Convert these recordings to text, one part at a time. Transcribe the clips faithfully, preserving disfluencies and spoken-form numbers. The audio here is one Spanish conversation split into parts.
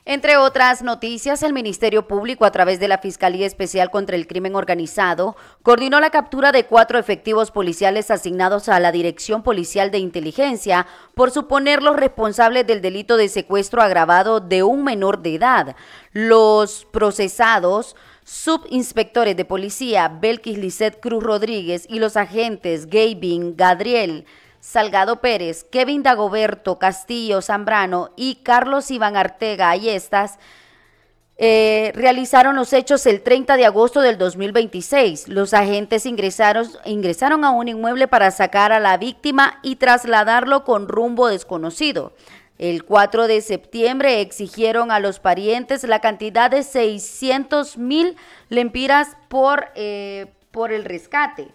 Entre otras noticias, el Ministerio Público, a través de la Fiscalía Especial contra el Crimen Organizado, coordinó la captura de cuatro efectivos policiales asignados a la Dirección Policial de Inteligencia por suponerlos responsables del delito de secuestro agravado de un menor de edad. Los procesados, subinspectores de policía Belkis Lisset Cruz Rodríguez y los agentes Gavin Gadriel Salgado Pérez, Kevin Dagoberto Castillo Zambrano y Carlos Iván Artega Ayestas, eh, realizaron los hechos el treinta de agosto del dos mil veintiséis. Los agentes ingresaron, ingresaron a un inmueble para sacar a la víctima y trasladarlo con rumbo desconocido. El cuatro de septiembre exigieron a los parientes la cantidad de seiscientos mil lempiras por, eh, por el rescate.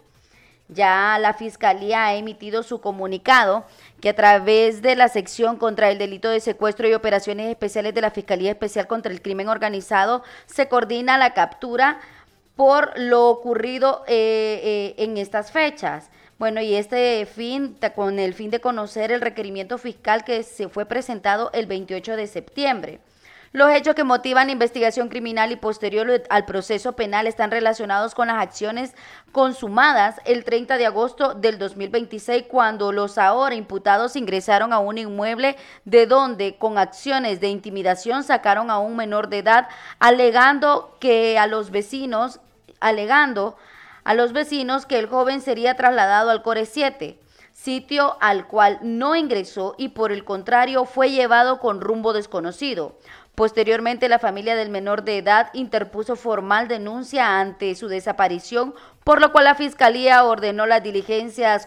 Ya la Fiscalía ha emitido su comunicado que a través de la sección contra el delito de secuestro y operaciones especiales de la Fiscalía Especial contra el Crimen Organizado se coordina la captura por lo ocurrido eh, eh, en estas fechas. Bueno, y este fin, con el fin de conocer el requerimiento fiscal que se fue presentado el veintiocho de septiembre. Los hechos que motivan la investigación criminal y posterior al proceso penal están relacionados con las acciones consumadas el treinta de agosto del dos mil veintiséis, cuando los ahora imputados ingresaron a un inmueble de donde con acciones de intimidación sacaron a un menor de edad, alegando que a los vecinos, alegando a los vecinos que el joven sería trasladado al Core siete, sitio al cual no ingresó y por el contrario fue llevado con rumbo desconocido. Posteriormente, la familia del menor de edad interpuso formal denuncia ante su desaparición, por lo cual la Fiscalía ordenó las diligencias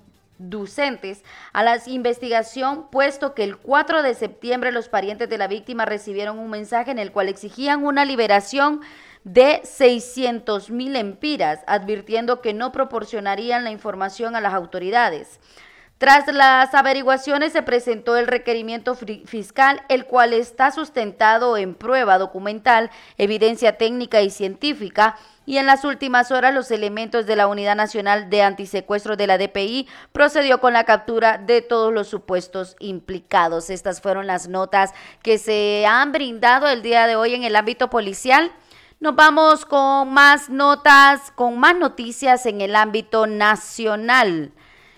conducentes a la investigación, puesto que el cuatro de septiembre los parientes de la víctima recibieron un mensaje en el cual exigían una liberación de seiscientos mil lempiras, advirtiendo que no proporcionarían la información a las autoridades. Tras las averiguaciones se presentó el requerimiento fiscal, el cual está sustentado en prueba documental, evidencia técnica y científica, y en las últimas horas los elementos de la Unidad Nacional de Antisecuestro de la D P I procedió con la captura de todos los supuestos implicados. Estas fueron las notas que se han brindado el día de hoy en el ámbito policial. Nos vamos con más notas, con más noticias en el ámbito nacional.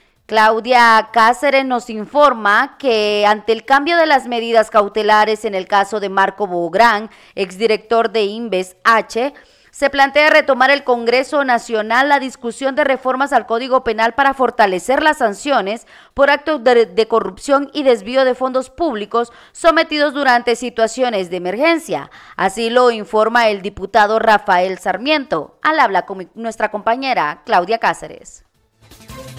Claudia Cáceres nos informa que ante el cambio de las medidas cautelares en el caso de Marco Bográn, exdirector de Inves H, se plantea retomar el Congreso Nacional la discusión de reformas al Código Penal para fortalecer las sanciones por actos de, de corrupción y desvío de fondos públicos sometidos durante situaciones de emergencia. Así lo informa el diputado Rafael Sarmiento, al habla con nuestra compañera Claudia Cáceres.